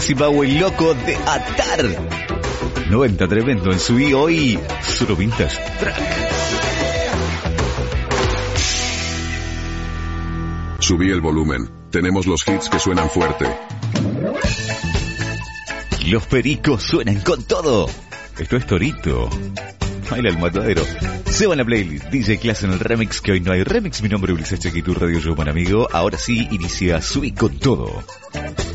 Zimbabue loco de atar. 90 tremendo en su I hoy. Solo Vintage Track. Subí el volumen. Tenemos los hits que suenan fuerte. Los pericos suenan con todo. Esto es Torito. Baila el matadero. Se va en la playlist. DJ Class en el remix, que hoy no hay remix. Mi nombre es Ulises Chequitur, Radio Show, buen amigo. Ahora sí, inicia Subí con todo.